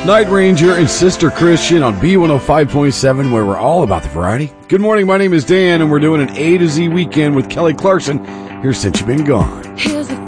Night Ranger and Sister Christian on B105.7, where we're all about the variety. Good morning, my name is Dan, and we're doing an A to Z weekend with Kelly Clarkson here since you've been gone.